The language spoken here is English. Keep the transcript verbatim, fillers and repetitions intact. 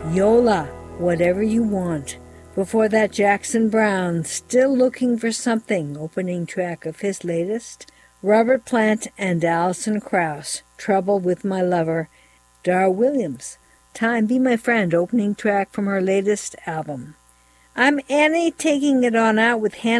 Yola, Whatever You Want. Before that, Jackson Browne, Still Looking for Something, opening track of his latest. Robert Plant and Alison Krauss, Trouble with My Lover. Dar Williams, Time Be My Friend, opening track from her latest album. I'm Annie, taking it on out with Hannah